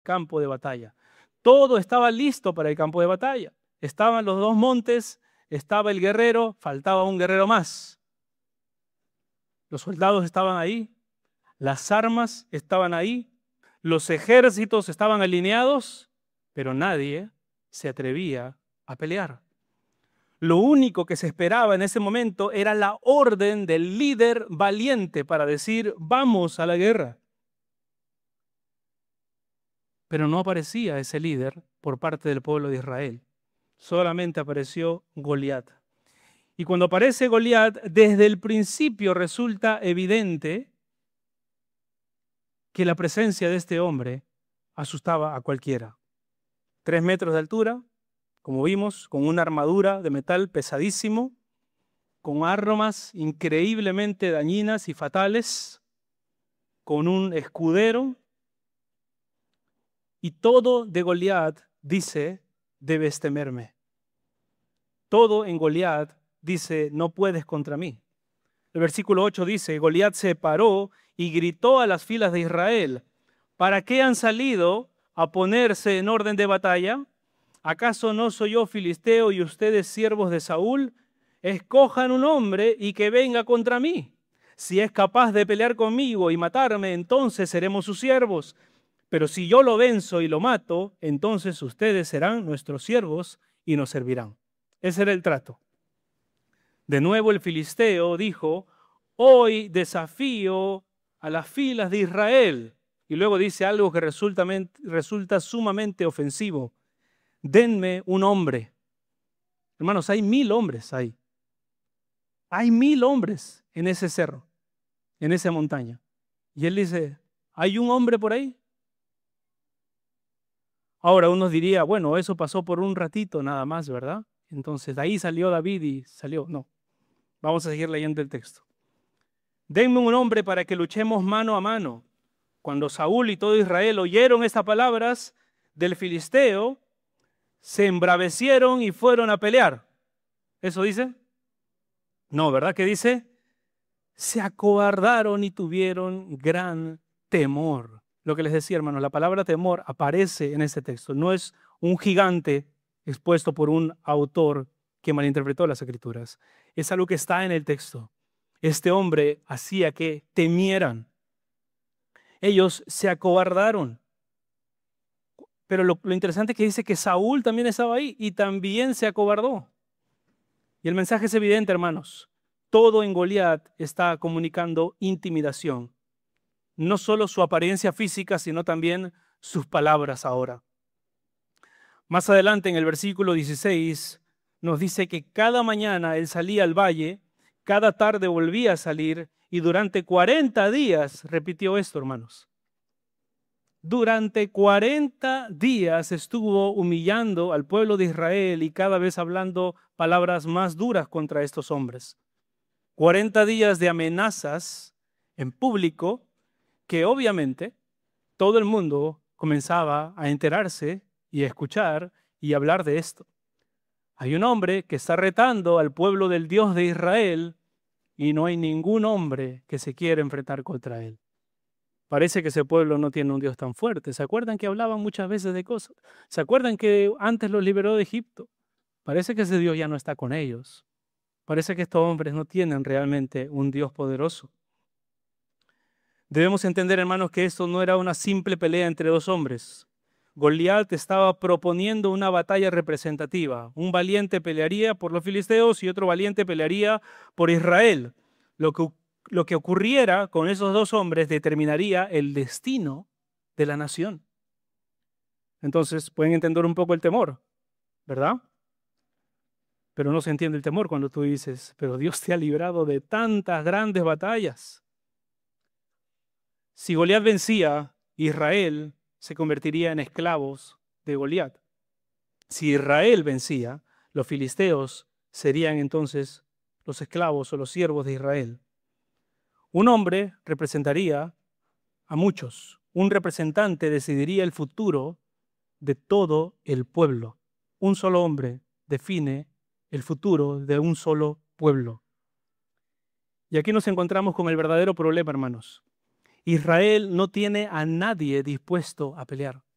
campo de batalla. Todo estaba listo para el campo de batalla. Estaban los dos montes, estaba el guerrero, faltaba un guerrero más. Los soldados estaban ahí, las armas estaban ahí, los ejércitos estaban alineados, pero nadie se atrevía a pelear. Lo único que se esperaba en ese momento era la orden del líder valiente para decir, vamos a la guerra. Pero no aparecía ese líder por parte del pueblo de Israel. Solamente apareció Goliat. Y cuando aparece Goliat, desde el principio resulta evidente que la presencia de este hombre asustaba a cualquiera. 3 metros de altura, como vimos, con una armadura de metal pesadísimo, con armas increíblemente dañinas y fatales, con un escudero, y todo de Goliat dice, debes temerme. Todo en Goliat dice, no puedes contra mí. El versículo 8 dice, Goliat se paró y gritó a las filas de Israel, ¿para qué han salido a ponerse en orden de batalla? ¿Acaso no soy yo filisteo y ustedes siervos de Saúl? Escojan un hombre y que venga contra mí. Si es capaz de pelear conmigo y matarme, entonces seremos sus siervos. Pero si yo lo venzo y lo mato, entonces ustedes serán nuestros siervos y nos servirán. Ese era el trato. De nuevo el filisteo dijo, hoy desafío a las filas de Israel. Y luego dice algo que resulta sumamente ofensivo. Denme un hombre. Hermanos, hay 1000 hombres ahí. Hay 1000 hombres en ese cerro, en esa montaña. Y él dice, ¿hay un hombre por ahí? Ahora uno diría, bueno, eso pasó por un ratito nada más, ¿verdad? Entonces de ahí salió David y salió. No, vamos a seguir leyendo el texto. Denme un hombre para que luchemos mano a mano. Cuando Saúl y todo Israel oyeron estas palabras del filisteo, se embravecieron y fueron a pelear. ¿Eso dice? No, ¿verdad? ¿Qué dice? Se acobardaron y tuvieron gran temor. Lo que les decía, hermanos, la palabra temor aparece en este texto. No es un gigante expuesto por un autor que malinterpretó las Escrituras. Es algo que está en el texto. Este hombre hacía que temieran. Ellos se acobardaron. Pero lo interesante es que dice que Saúl también estaba ahí y también se acobardó. Y el mensaje es evidente, hermanos. Todo en Goliat está comunicando intimidación. No solo su apariencia física, sino también sus palabras ahora. Más adelante, en el versículo 16, nos dice que cada mañana él salía al valle, cada tarde volvía a salir, y durante 40 días repitió esto, hermanos. Durante 40 días estuvo humillando al pueblo de Israel y cada vez hablando palabras más duras contra estos hombres. 40 días de amenazas en público que obviamente todo el mundo comenzaba a enterarse y a escuchar y hablar de esto. Hay un hombre que está retando al pueblo del Dios de Israel y no hay ningún hombre que se quiera enfrentar contra él. Parece que ese pueblo no tiene un Dios tan fuerte. ¿Se acuerdan que hablaban muchas veces de cosas? ¿Se acuerdan que antes los liberó de Egipto? Parece que ese Dios ya no está con ellos. Parece que estos hombres no tienen realmente un Dios poderoso. Debemos entender, hermanos, que esto no era una simple pelea entre dos hombres. Goliat estaba proponiendo una batalla representativa. Un valiente pelearía por los filisteos y otro valiente pelearía por Israel. Lo que ocurriera con esos dos hombres determinaría el destino de la nación. Entonces, pueden entender un poco el temor, ¿verdad? Pero no se entiende el temor cuando tú dices, pero Dios te ha librado de tantas grandes batallas. Si Goliat vencía, Israel se convertiría en esclavos de Goliat. Si Israel vencía, los filisteos serían entonces los esclavos o los siervos de Israel. Un hombre representaría a muchos. Un representante decidiría el futuro de todo el pueblo. Un solo hombre define el futuro de un solo pueblo. Y aquí nos encontramos con el verdadero problema, hermanos. Israel no tiene a nadie dispuesto a pelear.